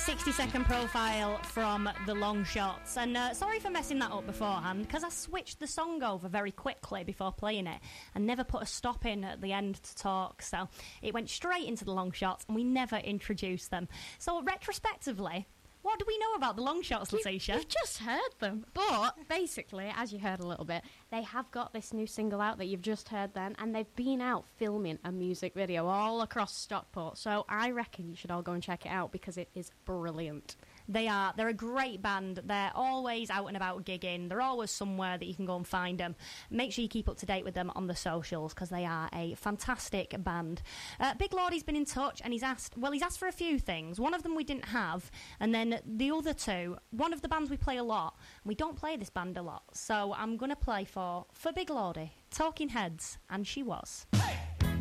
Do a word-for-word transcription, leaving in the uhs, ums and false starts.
sixty second profile from The Long Shots. And uh, sorry for messing that up beforehand, because I switched the song over very quickly before playing it and never put a stop in at the end to talk. So it went straight into The Long Shots and we never introduced them. So retrospectively, what do we know about The Long Shots, Letitia? You've just heard them. But basically, as you heard a little bit, they have got this new single out that you've just heard then, and they've been out filming a music video all across Stockport. So I reckon you should all go and check it out because it is brilliant. They are. They're a great band. They're always out and about gigging. They're always somewhere that you can go and find them. Make sure you keep up to date with them on the socials because they are a fantastic band. Uh, Big Lordy's been in touch and he's asked, well, he's asked for a few things. One of them we didn't have, and then the other two, one of the bands we play a lot. We don't play this band a lot, so I'm going to play for, for Big Lordy, Talking Heads, and She Was. Hey!